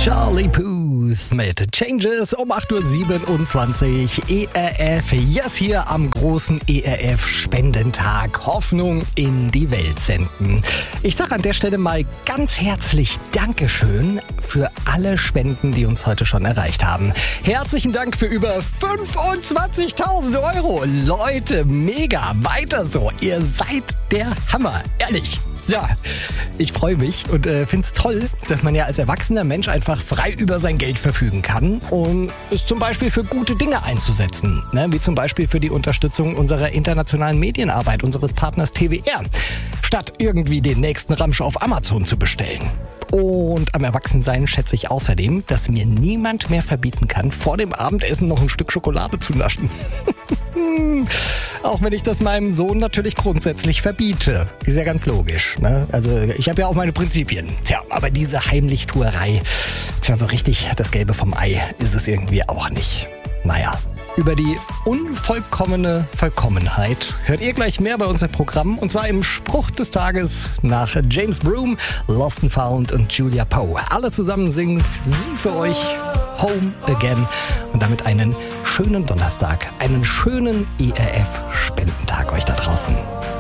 Charlie Puth mit Changes um 8.27 Uhr. ERF, yes, hier am großen ERF-Spendentag. Hoffnung in die Welt senden. Ich sage an der Stelle mal ganz herzlich Dankeschön für alle Spenden, die uns heute schon erreicht haben. Herzlichen Dank für über 25.000 Euro. Leute, mega, weiter so. Ihr seid der Hammer, ehrlich. So, ich freue mich und finde es toll, dass man ja als erwachsener Mensch einfach frei über sein Geld verfügen kann, um es zum Beispiel für gute Dinge einzusetzen. Ne? Wie zum Beispiel für die Unterstützung unserer internationalen Medienarbeit, unseres Partners TWR, statt irgendwie den nächsten Ramsch auf Amazon zu bestellen. Und am Erwachsensein schätze ich außerdem, dass mir niemand mehr verbieten kann, vor dem Abendessen noch ein Stück Schokolade zu naschen. Auch wenn ich das meinem Sohn natürlich grundsätzlich verbiete. Ist ja ganz logisch. Ne? Also ich habe ja auch meine Prinzipien. Tja, aber diese Heimlichtuerei, so richtig das Gelbe vom Ei ist es irgendwie auch nicht. Naja. Über die unvollkommene Vollkommenheit hört ihr gleich mehr bei unserem Programm. Und zwar im Spruch des Tages nach James Broom, Lost and Found und Julia Poe. Alle zusammen singen sie für euch Home Again. Und damit einen schönen Donnerstag, einen schönen ERF-Spendentag euch da draußen.